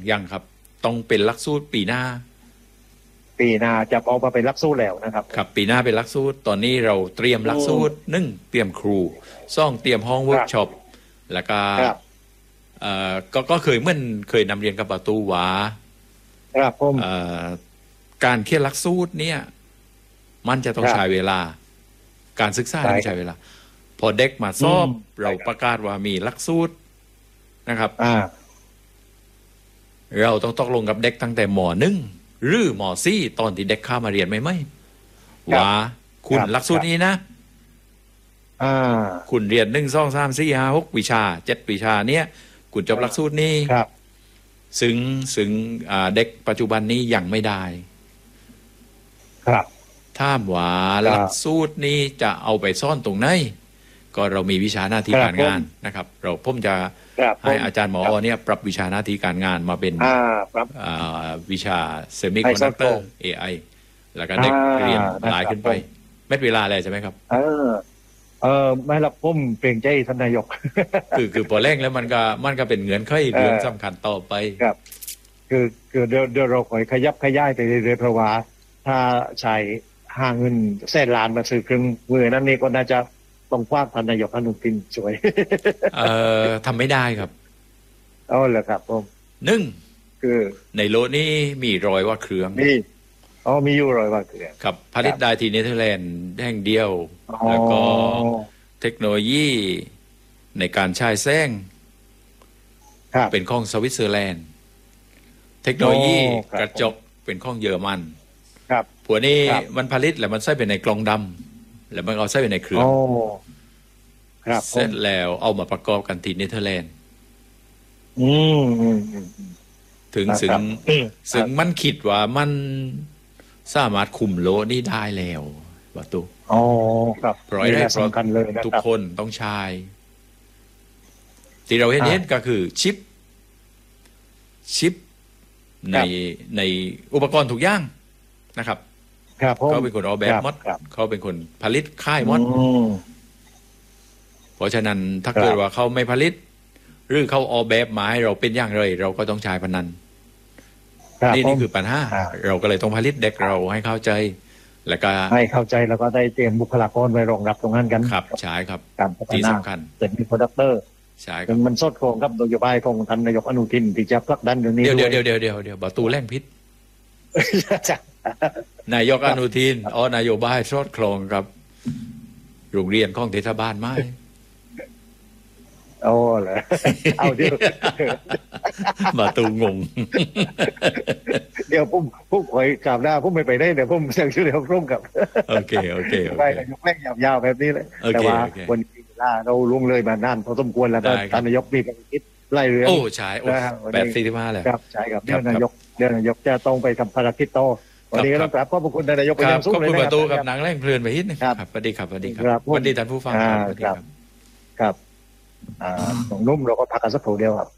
ยังครับต้องเป็นหลักสูตรปีหน้าจะออกมาเป็นหลักสูตรแล้วนะครับครับปีหน้าเป็นหลักสูตรตอนนี้เราเตรียมหลักสูตร1เตรียมครู2เตรียมห้องเวิร์กช็อปแล้วก็ก็เคยนำเรียนกับประตูว่าการเขียนหลักสูตรเนี่ยมันจะต้องใช้เวลาการศึกษาต้องใช้เวลาพอเด็กมาสอบเราประกาศว่ามีหลักสูตรนะครับเราต้องตกลงกับเด็กตั้งแต่ม.1 หรือม.4 ตอนที่เด็กเข้ามาเรียนไม่ว่าคุณหลักสูตรนี้นะคุณเรียน1 2 3 4 5 6วิชา7วิชาเนี้ยคุณจบหลักสูตรนี้ซึ่งเด็กปัจจุบันนี้ยังไม่ได้ถ้าว่าหลักสูตรนี้จะเอาไปซ่อนตรงไหนก็เรามีวิชาหน้าที่การงานนะครับผมจะให้อาจารย์หมอเนี่ยปรับวิชาหน้าที่การงานมาเป็นวิชา Semiconductor AI แล้วก็เด็กเรียนหลายขึ้นไปเม็ดเวลาอะไรใช่ไหมครับไม่ละผมเปลี่ยนใจท่านนายกคือพอแรงแล้วมันก็เป็นเงื่อนไขเรื่องสำคัญต่อไปครับคือเดี๋ยวเราคอยขยับขยายไปเรื่อยๆเพราะว่าถ้าใช้หาเงินแสนล้านมาซื้อเครื่องมือนั่นนี่ก็น่าจะต้องคว้าท่านนายกอนุทินช่วยทำไม่ได้ครับเหรอครับผมคือในโลกนี้มี100 ว่าเครื่องมีอยู่100 ว่าเครื่องครับผลิตได้ที่เนเธอร์แลนด์แห่งเดียวแล้วก็เทคโนโลยีในการใช้แสงเป็นของสวิตเซอร์แลนด์เทคโนโลยีกระจกเป็นของเยอรมันพวกนี้มันผลิตแล้วมันใส่ไปในกล่องดำแล้วมันเอาใส่ไปในเครื่องเสร็จแล้วเอามาประกอบกันที่เนเธอร์แลนด์ถึงมันคิดว่ามันสามารถคุมโลนี่ได้แล้วประตูเพราะทุกคนต้องใช้ที่เราเห็นก็คือชิปในอุปกรณ์ทุกอย่างนะครับเขาเป็นคนออกแบบมดเขาเป็นคนผลิตค่ายมดเพราะฉะนั้นถ้าเกิดว่าเขาไม่ผลิตหรือเขาออกแบบมาให้เราเป็นอย่างไรเราก็ต้องใช้พนันนี่คือปัญหาเราก็เลยต้องผลิตเด็กเราให้เข้าใจแล้วก็ให้เข้าใจแล้วก็ได้เตรียมบุคลากรไว้รองรับตรงนั้นกันครับใช่ครับที่สำคัญเป็นโปรดักเตอร์ใช่ครับมันสอดคล้องกับนโยบายของท่านนายกอนุทินที่จะผลักดันเรื่องนี้เดี๋ยวประตูแรงพิษนายกอนุทินนโยบายสอดคล้องกับโรงเรียนของเทศบาลไหมเหรอเอาเดี๋ยวมาตูงงเดี๋ยวผมคอยกลับหน้าผมไม่ไปได้เดี๋ยวผมเสียงชื่อเดี๋ยวร่วมกับโอเคไปยกแม่งยาวๆแบบนี้เลยแต่ว่าวันนี้เราล่วงเลยมานานพอสมควรแล้วก็ท่านนายกมีภารกิจไล่เรื่องใช่8:45เลยครับใช่ครับเดี๋ยวนายกจะต้องไปทำภารกิจต่อวันนี้ก็ต้องกราบขอบคุณนายกเป็นอย่างสูงเลยนะครับขอบคุณประตูกับหนังแรงเพลินไปนิดนึงครับสวัสดีครับสวัสดีท่านผู้ฟังครับน้องนุ่มเราก็พักกันสักครู่เดียวครับ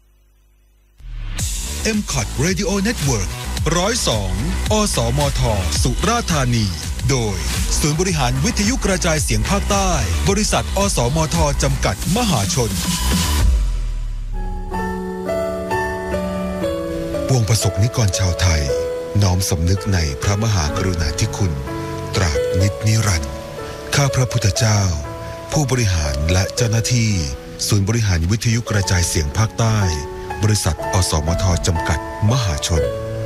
MCOT Radio Network 102 อสมท สุราษฎร์ธานีโดยศูนย์บริหารวิทยุกระจายเสียงภาคใต้บริษัทอสมทจำกัดมหาชนปวงประสบนิกรชาวไทยน้อมสำนึกในพระมหากรุณาธิคุณตราบนิจนิรันดร์ข้าพระพุทธเจ้าผู้บริหารและเจ้าหน้าที่ศูนย์บริหารวิทยุกระจายเสียงภาคใต้บริษัทอสมทจำกัดมหาชน